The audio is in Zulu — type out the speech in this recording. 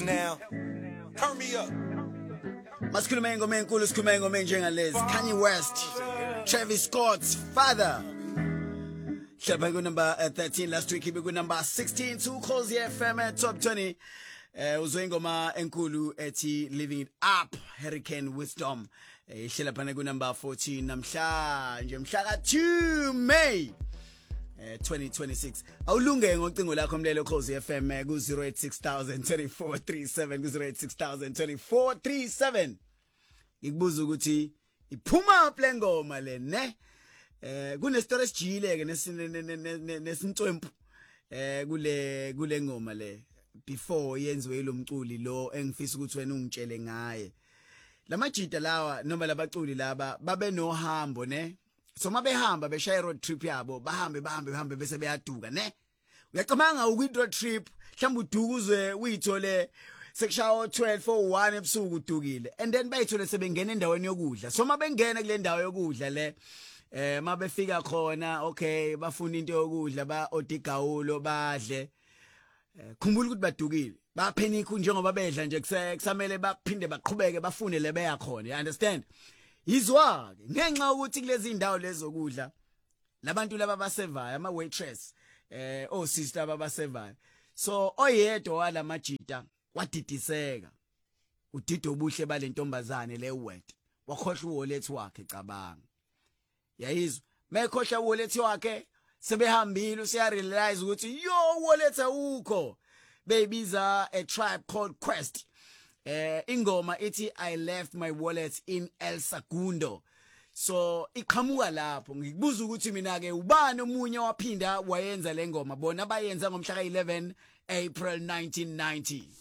us now. Turn me up. Masikhuluma ingoma enkulu sikhuluma ingoma enjengalezi Kanye West, Travis Scott's Father. Hlaba ku number 13 last week ibe ku number 16 2 calls here FM at top 20. Uzwe ingoma enkulu ethi Living It Up Hurricane Wisdom. Ihlela phana ku number 14 namhlanje mhla ka 2 May 2026. Awulunge ngocingo lakho mlelo calls FM ku 0860002437 ku 0860002437. Ngikubuza ukuthi iphuma le ngoma le ne kune story esijile ke nesintswempu kule ngoma le before yenziwe lo mculi lo engifisa ukuthi wena ungitshele ngaye. Lamajita lawa noma labaculi laba babe nohambo ne, so mabehamba beshaya road trip yabo bahambe bese beyaduka ne. Uyacabanga ukwi road trip mhlawumbe udukuzwe uyithole sekushawa 12:01 ebusuku udukile and then bayithole sebengena endaweni yokudla. So mabengena kule ndawo yokudla le mabefika khona okay bafuna into yokudla ba odigawulo badle. Khumbula ukuthi badukile baphenika njengoba bedla nje kusamele baphinde baqhubeke bafune lebeya khona, you understand? Yizwa ke ngenxa ukuthi kulezi indawo lezokudla labantu laba basevayo ama waitress o sister ababasevayo, so oyedwa wala majita wadidiseka udido obuhle balentombazane le wet wakhohlwa uwallet wakhe cabanga. Yayizwa mekhohlwa uwallet wakhe sebehambile usiya realize ukuthi yo uwallet awukho beyibiza a tribe called Quest. Ingoma ithi I left my wallet in El Segundo. So iqhamuka lapho ngikubuza ukuthi mina ke ubani omunye waphinda wayenza le ngoma bona bayenza ngomhla ka 11 April 1990.